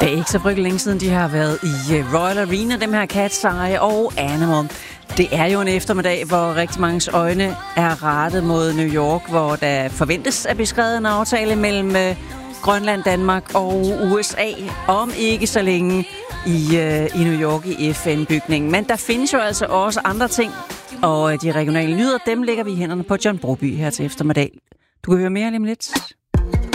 Det er ikke så frygtelig længe siden, de har været i Royal Arena, dem her Cat's Eye og Animal. Det er jo en eftermiddag, hvor rigtig manges øjne er rettet mod New York, hvor der forventes at blive skrevet en aftale mellem Grønland, Danmark og USA om ikke så længe i New York i FN-bygningen. Men der findes jo altså også andre ting, og de regionale nyheder, dem lægger vi i hænderne på John Broby her til eftermiddag. Du kan høre mere lige om lidt.